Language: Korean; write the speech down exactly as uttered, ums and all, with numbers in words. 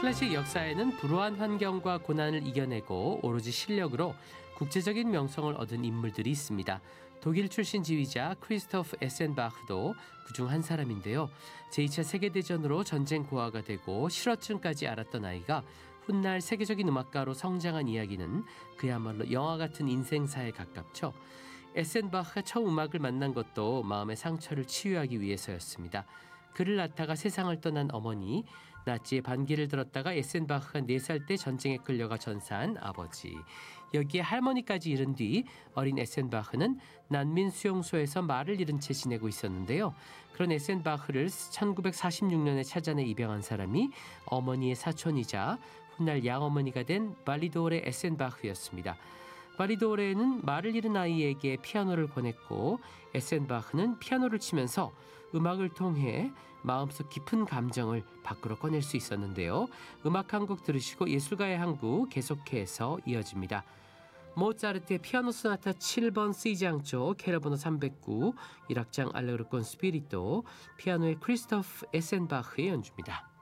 클래식 역사에는 불우한 환경과 고난을 이겨내고 오로지 실력으로 국제적인 명성을 얻은 인물들이 있습니다. 독일 출신 지휘자 크리스토프 에센바흐도 그중 한 사람인데요. 제이 차 세계대전으로 전쟁 고아가 되고 실어증까지 앓았던 아이가 훗날 세계적인 음악가로 성장한 이야기는 그야말로 영화 같은 인생사에 가깝죠. 에센바흐가 처음 음악을 만난 것도 마음의 상처를 치유하기 위해서였습니다. 그를 낳다가 세상을 떠난 어머니, 나치의 반기를 들었다가 에센바흐가 네 살 때 전쟁에 끌려가 전사한 아버지, 여기에 할머니까지 잃은 뒤 어린 에센바흐는 난민 수용소에서 말을 잃은 채 지내고 있었는데요. 그런 에센바흐를 천구백사십육 년에 찾아내 입양한 사람이 어머니의 사촌이자 훗날 양어머니가 된 발리도레 에센바흐였습니다. 바리도레는 말을 잃은 아이에게 피아노를 권했고 에센바흐는 피아노를 치면서 음악을 통해 마음속 깊은 감정을 밖으로 꺼낼 수 있었는데요. 음악 한 곡 들으시고 예술가의 항구 계속해서 이어집니다. 모차르트의 피아노 소나타 칠 번 C장조 케르번호 삼백구 일 악장 알레그로 콘 스피리토 피아노의 크리스토프 에센바흐의 연주입니다.